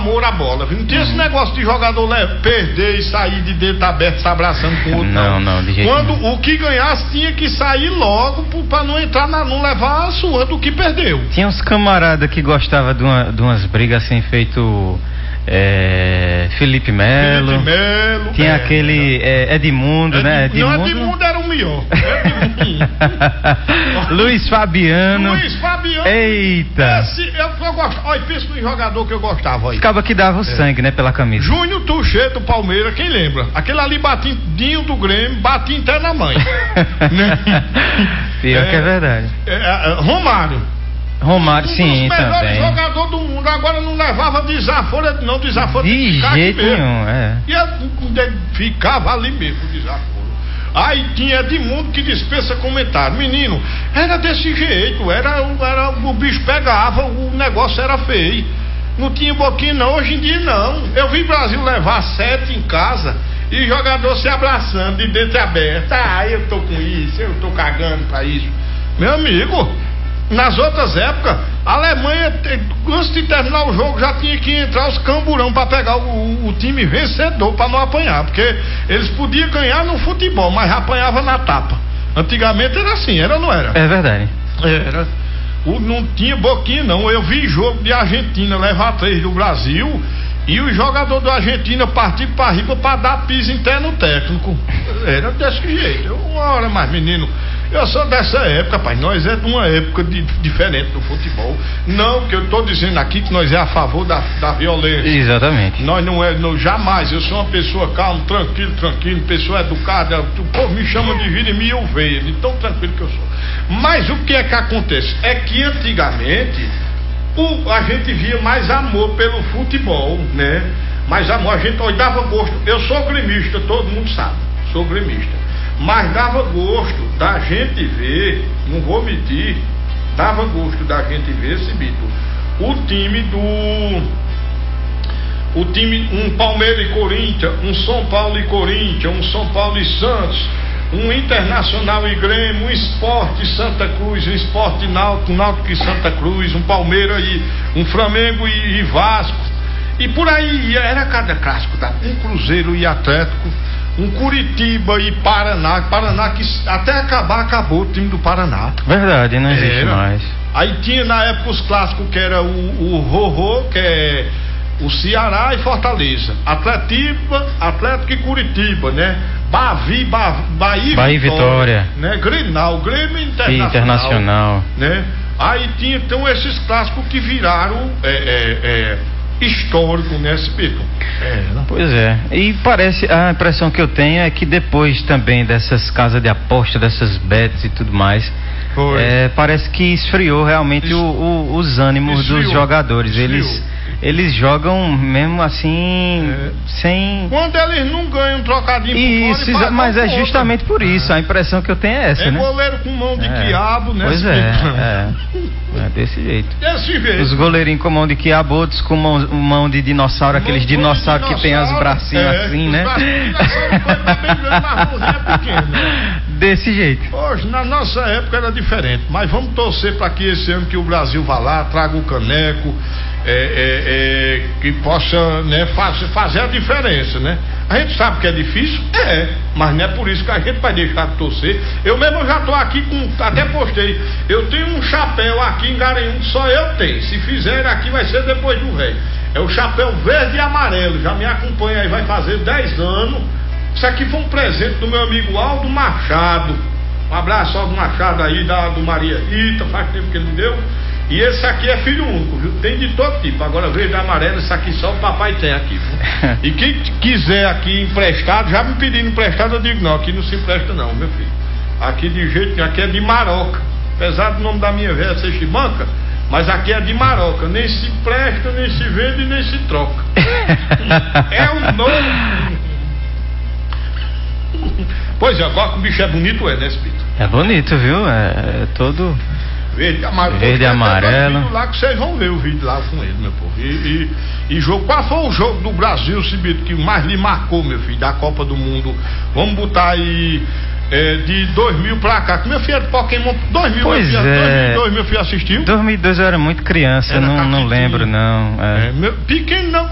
amor à bola, viu? Não tinha esse negócio de jogador perder e sair de dentro aberto se abraçando com o outro, não, de jeito Quando nenhum. o que ganhasse tinha que sair logo pra não entrar, não levar a sua do que perdeu. Tinha uns camaradas que gostavam de umas brigas assim, feito Felipe Melo. Tinha aquele Edmundo, né? Edmundo era o melhor. Luiz Fabiano. Eita! Eu gosto. Olha, pensa no jogador que eu gostava. Olha. Acaba que dava o sangue, né? Pela camisa. Júnior Tuchê do Palmeiras, quem lembra? Aquele ali batidinho do Grêmio, batia até na mãe. Né? Pior que é verdade. Romário, sim, também. Um dos melhores jogadores do mundo. Agora não levava desaforo, não. Desaforo de jeito nenhum, E ficava ali mesmo, desaforo. Aí tinha Edmundo que dispensa comentário. Menino, era desse jeito. O bicho pegava, o negócio era feio. Não tinha boquinha não, hoje em dia não. Eu vi o Brasil levar 7 em casa e jogador se abraçando de dentro aberto. Eu tô com isso, eu tô cagando pra isso. Meu amigo, nas outras épocas, a Alemanha, antes de terminar o jogo, já tinha que entrar os camburão pra pegar o time vencedor, pra não apanhar, porque eles podiam ganhar no futebol, mas apanhava na tapa. Antigamente era assim, era ou não era? É verdade. Era. Não tinha boquinha não. Eu vi jogo de Argentina levar 3 do Brasil e o jogador da Argentina partir pra riba pra dar piso interno técnico. Era desse jeito. Uma hora mais, menino, eu sou dessa época, pai. Nós é de uma época diferente do futebol. Não que eu tô dizendo aqui que nós é a favor da violência. Exatamente. Nós não jamais. Eu sou uma pessoa calma, tranquilo, pessoa educada. O povo me chama de Jeremias e Oveia, de tão tranquilo que eu sou. Mas o que é que acontece? É que antigamente a gente via mais amor pelo futebol, né? Mais amor, a gente dava gosto. Eu sou gremista, todo mundo sabe, sou gremista. Mas dava gosto da gente ver, não vou mentir, dava gosto da gente ver esse Bito. Um Palmeiras e Corinthians, um São Paulo e Corinthians, um São Paulo e Santos, um Internacional e Grêmio, um Sport e Santa Cruz, um Sport e Náutico e Santa Cruz, um Palmeiras e um Flamengo e Vasco, e por aí era cada clássico, um Cruzeiro e Atlético, um Curitiba e Paraná que até acabou o time do Paraná. Verdade, não existe mais. Aí tinha na época os clássicos que era o Rorô, que é o Ceará e Fortaleza, Atlético e Curitiba, né? Bahia e Vitória, né? Grenal, Grêmio Internacional, né? Aí tinha então esses clássicos que viraram histórico, né, Espírito? Pois é, e parece, a impressão que eu tenho é que depois também dessas casas de aposta, dessas bets e tudo mais, parece que esfriou realmente os ânimos dos jogadores. Eles jogam mesmo assim, sem... Quando eles não ganham um trocadinho por fora, mas é justamente por isso, a impressão que eu tenho é essa, né? Goleiro com mão de quiabo, né? Pois é desse jeito. Os goleirinhos com mão de quiabo, outros com mão de dinossauro, aqueles dinossauros que tem os bracinhos assim, né? Desse jeito. Hoje, na nossa época era diferente, mas vamos torcer para que esse ano que o Brasil vá lá, traga o caneco, que possa, né, fazer a diferença, né? A gente sabe que é difícil, mas não é por isso que a gente vai deixar de torcer. Eu mesmo já tô aqui até postei, eu tenho um chapéu aqui em Garanhuns que só eu tenho. Se fizer aqui vai ser depois do velho. É o chapéu verde e amarelo, já me acompanha aí, vai fazer 10 anos. Isso aqui foi um presente do meu amigo Aldo Machado. Um abraço, Aldo Machado aí, do Maria Rita, faz tempo que ele me deu. E esse aqui é filho único, viu? Tem de todo tipo. Agora verde e amarelo, esse aqui só o papai tem aqui, viu? E quem quiser aqui emprestado, já me pedindo emprestado, eu digo não, aqui não se empresta não, meu filho. Aqui de jeito nenhum, aqui é de Maroca. Apesar do nome da minha velha ser Chibanca, mas aqui é de Maroca. Nem se empresta, nem se vende, nem se troca. É o nome. Pois é, agora que o bicho é bonito, né, Espírito? É bonito, viu? É todo verde e amarelo. Lá que vocês vão ver o vídeo lá com ele, meu povo. E jogo, qual foi o jogo do Brasil, Cibito, que mais lhe marcou, meu filho, da Copa do Mundo? Vamos botar aí de 2000 pra cá, que meu filho é de Pokémon. 2000, pois meu filho, 2002 meu filho assistiu? 2002 eu era muito criança, não lembro não. Pequeno não.